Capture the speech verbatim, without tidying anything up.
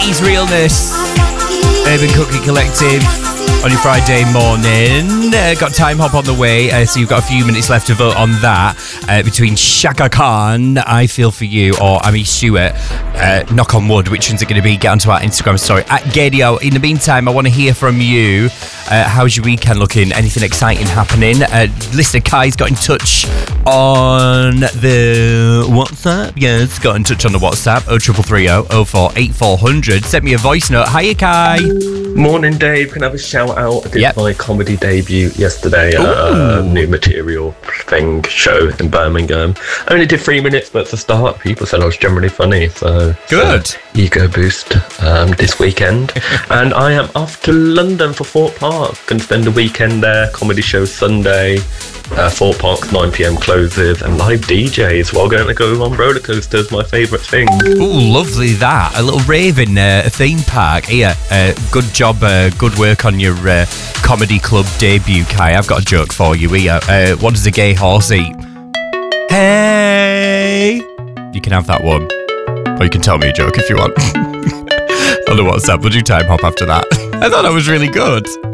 eighties realness. Urban Cookie Collective on your Friday morning. Uh, got Time Hop on the way, uh, so you've got a few minutes left to vote on that. Uh, between Shaka Khan, I Feel For You, or Amy Stewart, uh, Knock on Wood. Which one's it going to be? Get onto our Instagram story at Gadio. In the meantime, I want to hear from you. Uh, how's your weekend looking? Anything exciting happening? Uh, listener Kai's got in touch on the WhatsApp. Yes, got in touch on the WhatsApp. oh triple three oh oh four eight four hundred. Sent me a voice note. Hiya, Kai. Morning, Dave. Can I have a shout out? I did yep. my comedy debut yesterday at a new material thing show in Birmingham. I only did three minutes, but it's a start. People said I was generally funny, so good. So, ego boost um, this weekend. And I am off to London for Fort Park. Going to spend the weekend there. Comedy show Sunday. Uh, Fort Park's nine p.m. closes and live D Js while going to go on roller coasters, my favourite thing. Ooh, lovely that. A little rave in uh, a theme park. Here, uh, good job, uh, good work on your uh, comedy club debut, Kai. I've got a joke for you here. Uh, what does a gay horse eat? Hey! You can have that one. Or you can tell me a joke if you want. On the WhatsApp, we'll do Time Hop after that. I thought that was really good.